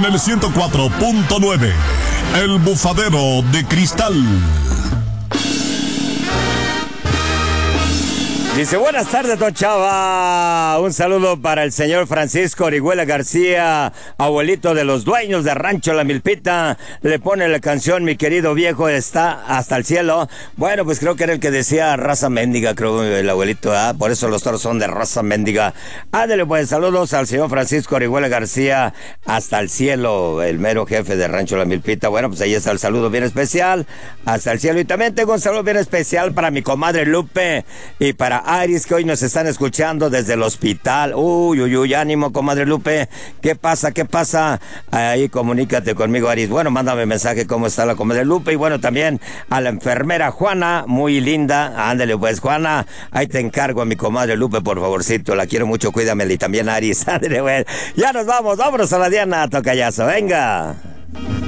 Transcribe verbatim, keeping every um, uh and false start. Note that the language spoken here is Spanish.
en el ciento cuatro punto nueve. El Bufadero de Cristal. Dice, buenas tardes, don Chava. Un saludo para el señor Francisco Orihuela García, abuelito de los dueños de Rancho La Milpita. Le pone la canción, mi querido viejo está hasta el cielo. Bueno, pues creo que era el que decía raza mendiga, creo, el abuelito, ¿eh? Por eso los toros son de raza mendiga. Ándale, pues, saludos al señor Francisco Orihuela García, hasta el cielo, el mero jefe de Rancho La Milpita. Bueno, pues ahí está el saludo bien especial, hasta el cielo. Y también tengo un saludo bien especial para mi comadre Lupe y para Aris, que hoy nos están escuchando desde el hospital. Uy, uy, uy, ánimo, comadre Lupe. ¿Qué pasa? ¿Qué pasa? Ahí comunícate conmigo, Aris. Bueno, mándame mensaje cómo está la comadre Lupe. Y bueno, también a la enfermera Juana, muy linda. Ándale, pues, Juana, ahí te encargo a mi comadre Lupe, por favorcito. La quiero mucho, cuídamela. Y también Aris. Ándale, pues. Ya nos vamos, vámonos a la Diana, tocayazo. Venga.